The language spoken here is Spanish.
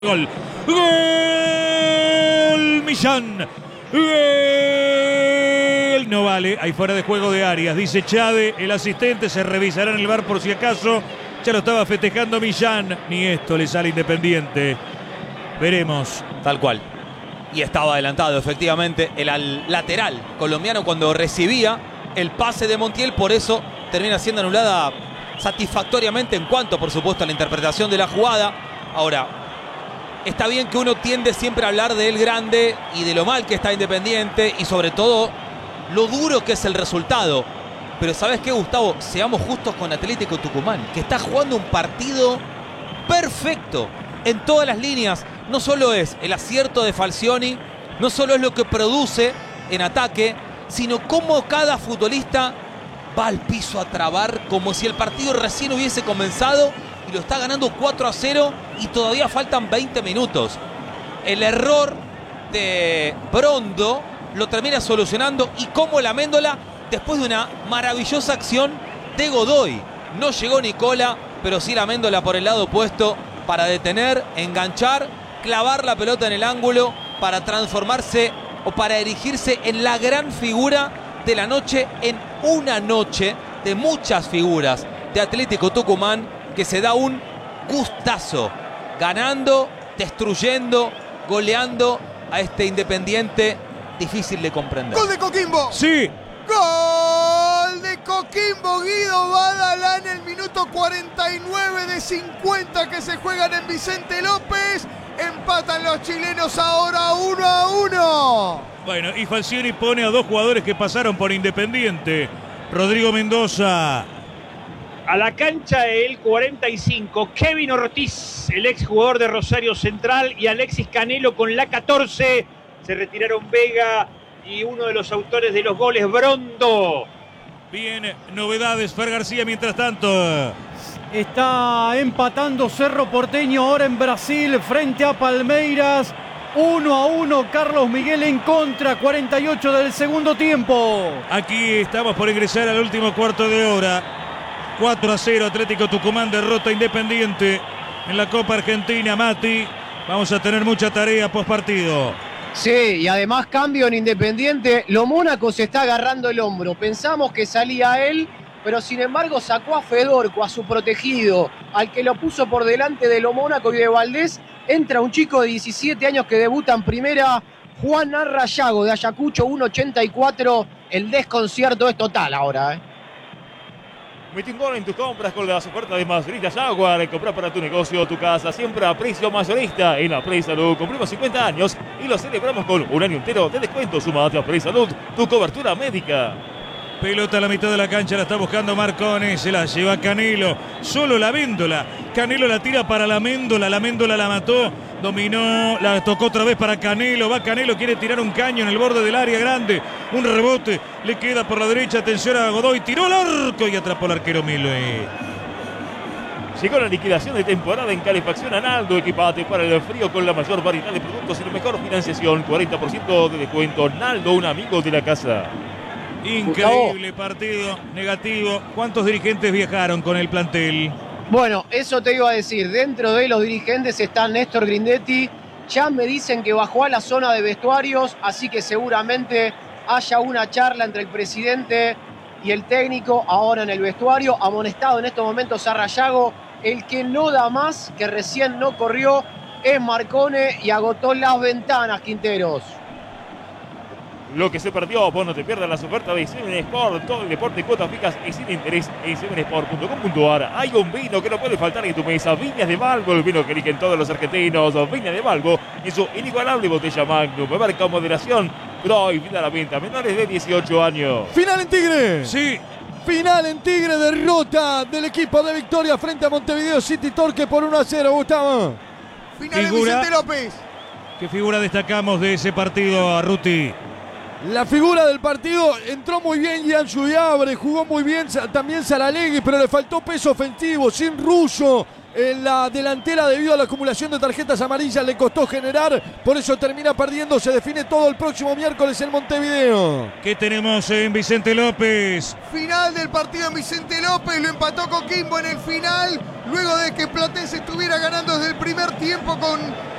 Gol. Gol. Millán. Gol. No vale. Hay fuera de juego de Arias. Dice Chade. El asistente se revisará en el VAR por si acaso. Ya lo estaba festejando Millán. Ni esto le sale Independiente. Veremos. Tal cual. Y estaba adelantado efectivamente el lateral colombiano cuando recibía el pase de Montiel. Por eso termina siendo anulada satisfactoriamente en cuanto, por supuesto, a la interpretación de la jugada. Ahora, está bien que uno tiende siempre a hablar del grande y de lo mal que está Independiente y sobre todo lo duro que es el resultado. Pero ¿sabes qué, Gustavo? Seamos justos con Atlético Tucumán, que está jugando un partido perfecto en todas las líneas. No solo es el acierto de Falcioni, no solo es lo que produce en ataque, sino cómo cada futbolista va al piso a trabar como si el partido recién hubiese comenzado y lo está ganando 4-0 y todavía faltan 20 minutos. El error de Brondo lo termina solucionando y como la Méndola después de una maravillosa acción de Godoy. No llegó Nicola, pero sí la Méndola por el lado opuesto para detener, enganchar, clavar la pelota en el ángulo para transformarse o para erigirse en la gran figura de la noche, en una noche de muchas figuras de Atlético Tucumán que se da un gustazo, ganando, destruyendo, goleando a este Independiente difícil de comprender. ¡Gol de Coquimbo! ¡Sí! ¡Gol de Coquimbo! Guido Badalá en el minuto 49 de 50 que se juegan en Vicente López. Empatan los chilenos ahora 1-1. Bueno, y Falcioni pone a dos jugadores que pasaron por Independiente. Rodrigo Mendoza. A la cancha el 45, Kevin Ortiz, el exjugador de Rosario Central, y Alexis Canelo con la 14. Se retiraron Vega y uno de los autores de los goles, Brondo. Bien, novedades, Fer García, mientras tanto. Está empatando Cerro Porteño ahora en Brasil frente a Palmeiras. 1-1, Carlos Miguel en contra, 48 del segundo tiempo. Aquí estamos por ingresar al último cuarto de hora. 4-0, Atlético Tucumán derrota Independiente en la Copa Argentina. Mati, vamos a tener mucha tarea post partido. Sí, y además cambio en Independiente. Lo Mónaco se está agarrando el hombro. Pensamos que salía él, pero sin embargo sacó a Fedorco, a su protegido, al que lo puso por delante de Lo Mónaco y de Valdés. Entra un chico de 17 años que debuta en primera, Juan Arrayago de Ayacucho, 1.84. El desconcierto es total ahora, Mete un gol en tus compras con las ofertas de Mayorista Jaguar. Compra para tu negocio o tu casa siempre a precio mayorista. En la Play Salud cumplimos 50 años y lo celebramos con un año entero de descuento. Sumate a Play Salud, tu cobertura médica. Pelota a la mitad de la cancha, la está buscando Marcone, se la lleva Canelo, solo la Méndola. Canelo la tira para la Méndola la mató, dominó, la tocó otra vez para Canelo, va Canelo, quiere tirar un caño en el borde del área grande, un rebote, le queda por la derecha, atención a Godoy, tiró al arco y atrapó al arquero Milwe. Llegó la liquidación de temporada en calefacción Analdo. Equipate para el frío con la mayor variedad de productos y la mejor financiación. 40% de descuento. Naldo, un amigo de la casa. Increíble partido, negativo. ¿Cuántos dirigentes viajaron con el plantel? Bueno, eso te iba a decir. Dentro de los dirigentes está Néstor Grindetti. Ya me dicen que bajó a la zona de vestuarios, así que seguramente haya una charla entre el presidente y el técnico ahora en el vestuario. Amonestado en estos momentos Arrayago. El que no da más, que recién no corrió, es Marcone y agotó las ventanas, Quinteros. Lo que se perdió, vos no te pierdas las ofertas de Seven Sport. Todo el deporte, cuotas fijas y sin interés en sevensport.com.ar. Hay un vino que no puede faltar en tu mesa. Viñas de Valgo, el vino que eligen todos los argentinos. Viñas de Valgo y su inigualable botella Magnum. Beber con moderación. Prohibida a la venta. Menores de 18 años. Final en Tigre. Sí. Final en Tigre, derrota del equipo de Victoria frente a Montevideo City Torque por 1-0, Gustavo. Final en Vicente López. ¿Qué figura destacamos de ese partido, Arruti? La figura del partido, entró muy bien Gian Sudiabre, jugó muy bien también Saralegui, pero le faltó peso ofensivo, sin Russo, en la delantera debido a la acumulación de tarjetas amarillas, le costó generar, por eso termina perdiendo. Se define todo el próximo miércoles en Montevideo. ¿Qué tenemos en Vicente López? Final del partido en Vicente López, lo empató Coquimbo en el final, luego de que Platense estuviera ganando desde el primer tiempo con